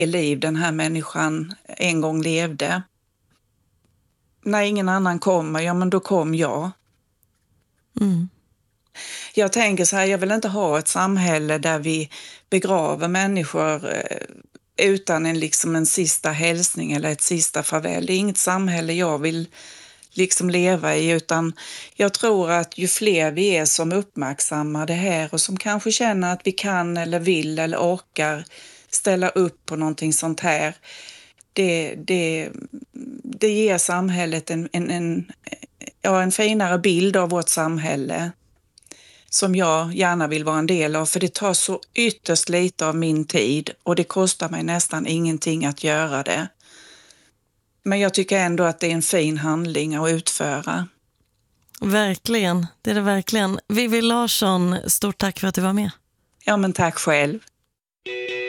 liv den här människan en gång levde. När ingen annan kommer, ja men då kom jag. Mm. Jag tänker så här, jag vill inte ha ett samhälle där vi begraver människor utan en sista hälsning eller ett sista farväl. Det är inget samhälle jag vill leva i, utan jag tror att ju fler vi är som uppmärksammar det här och som kanske känner att vi kan eller vill eller orkar ställa upp på någonting sånt här, det ger samhället en finare bild av vårt samhälle som jag gärna vill vara en del av, för det tar så ytterst lite av min tid och det kostar mig nästan ingenting att göra det. Men jag tycker ändå att det är en fin handling att utföra. Verkligen, det är det verkligen. Vivi Larsson, stort tack för att du var med. Ja, men tack själv.